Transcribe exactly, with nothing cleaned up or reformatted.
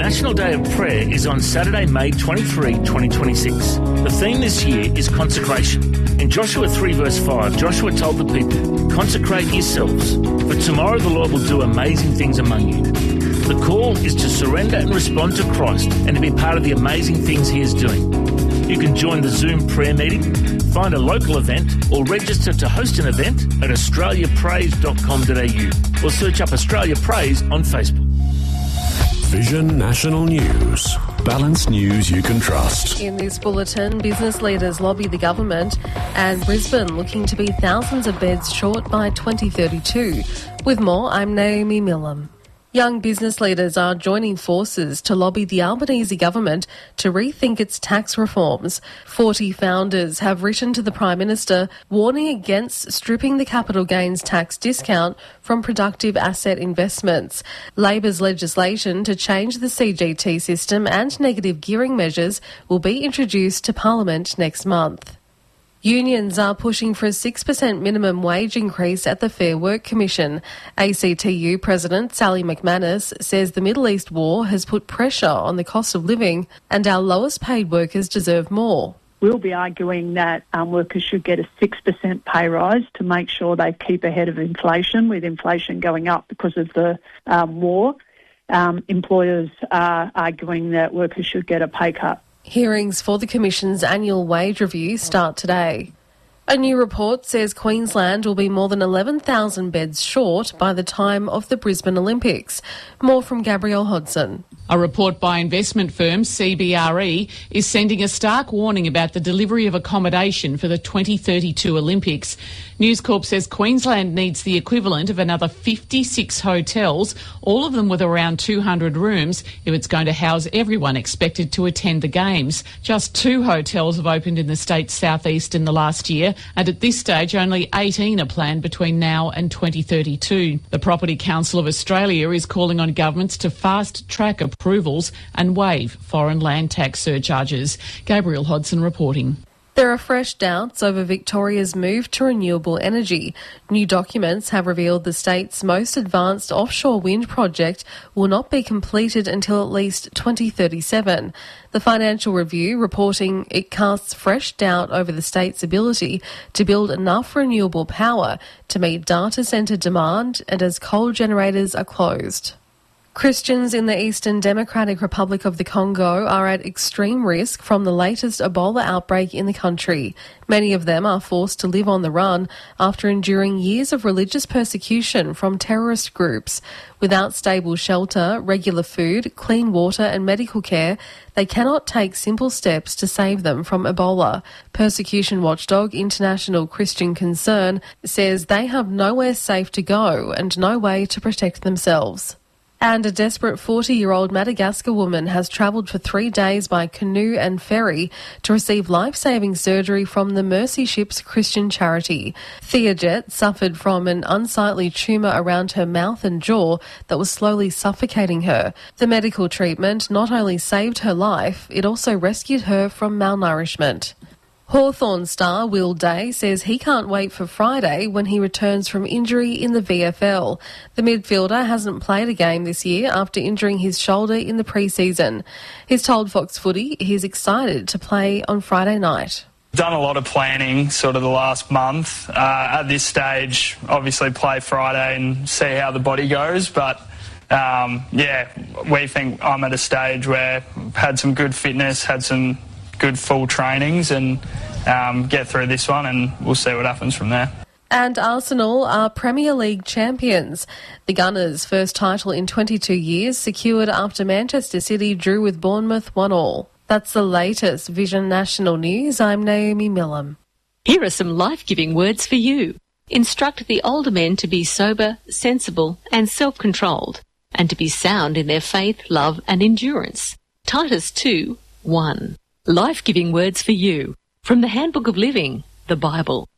National Day of Prayer is on Saturday, May twenty-third, twenty twenty-six. The theme this year is consecration. In Joshua three verse five, Joshua told the people, "Consecrate yourselves, for tomorrow the Lord will do amazing things among you." The call is to surrender and respond to Christ and to be part of the amazing things he is doing. You can join the Zoom prayer meeting, find a local event or register to host an event at australia praise dot com dot a u or search up Australia Praise on Facebook. Vision National News. Balanced news you can trust. In this bulletin, business leaders lobby the government and Brisbane looking to be thousands of beds short by twenty thirty-two. With more, I'm Naomi Millam. Young business leaders are joining forces to lobby the Albanese government to rethink its tax reforms. forty founders have written to the Prime Minister warning against stripping the capital gains tax discount from productive asset investments. Labor's legislation to change the C G T system and negative gearing measures will be introduced to Parliament next month. Unions are pushing for a six percent minimum wage increase at the Fair Work Commission. A C T U President Sally McManus says the Middle East war has put pressure on the cost of living and our lowest paid workers deserve more. We'll be arguing that um, workers should get a six percent pay rise to make sure they keep ahead of inflation, with inflation going up because of the um, war. Um, employers are arguing that workers should get a pay cut. Hearings for the Commission's annual wage review start today. A new report says Queensland will be more than eleven thousand beds short by the time of the Brisbane Olympics. More from Gabrielle Hodson. A report by investment firm C B R E is sending a stark warning about the delivery of accommodation for the twenty thirty-two Olympics. News Corp says Queensland needs the equivalent of another fifty-six hotels, all of them with around two hundred rooms, if it's going to house everyone expected to attend the Games. Just two hotels have opened in the state's southeast in the last year, and at this stage only eighteen are planned between now and twenty thirty-two. The Property Council of Australia is calling on governments to fast-track approvals and waive foreign land tax surcharges. Gabrielle Hodson reporting. There are fresh doubts over Victoria's move to renewable energy. New documents have revealed the state's most advanced offshore wind project will not be completed until at least twenty thirty-seven. The Financial Review reporting it casts fresh doubt over the state's ability to build enough renewable power to meet data centre demand and as coal generators are closed. Christians in the Eastern Democratic Republic of the Congo are at extreme risk from the latest Ebola outbreak in the country. Many of them are forced to live on the run after enduring years of religious persecution from terrorist groups. Without stable shelter, regular food, clean water and medical care, they cannot take simple steps to save them from Ebola. Persecution watchdog International Christian Concern says they have nowhere safe to go and no way to protect themselves. And a desperate forty-year-old Madagascar woman has travelled for three days by canoe and ferry to receive life-saving surgery from the Mercy Ships Christian charity. Thea Jet suffered from an unsightly tumour around her mouth and jaw that was slowly suffocating her. The medical treatment not only saved her life, it also rescued her from malnourishment. Hawthorn star Will Day says he can't wait for Friday when he returns from injury in the V F L. The midfielder hasn't played a game this year after injuring his shoulder in the pre-season. He's told Fox Footy he's excited to play on Friday night. Done a lot of planning sort of the last month. Uh, at this stage, obviously play Friday and see how the body goes, but um, yeah, we think I'm at a stage where I've had some good fitness, had some good full trainings and um, get through this one and we'll see what happens from there. And Arsenal are Premier League champions. The Gunners' first title in twenty-two years secured after Manchester City drew with Bournemouth one all. That's the latest Vision National News. I'm Naomi Millam. Here are some life-giving words for you. Instruct the older men to be sober, sensible and self-controlled, and to be sound in their faith, love and endurance. Titus two, one. Life-giving words for you from the Handbook of Living, the Bible.